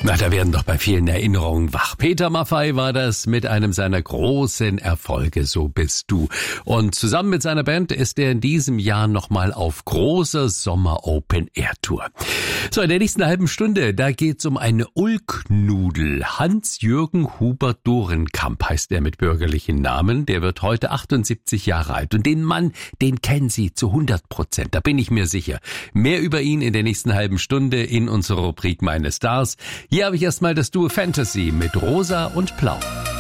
Na, da werden doch bei vielen Erinnerungen wach. Peter Maffay war das mit einem seiner großen Erfolge, So bist du. Und zusammen mit seiner Band ist er in diesem Jahr nochmal auf großer Sommer-Open-Air-Tour. So, in der nächsten halben Stunde, da geht's um eine Ulknudel. Hans-Jürgen Hubert Dorenkamp heißt er mit bürgerlichen Namen. Der wird heute 78 Jahre alt. Und den Mann, den kennen Sie zu 100%, da bin ich mir sicher. Mehr über ihn in der nächsten halben Stunde in unserer Rubrik Meine Stars. Hier habe ich erstmal das Duo Fantasy mit Rosa und Blau.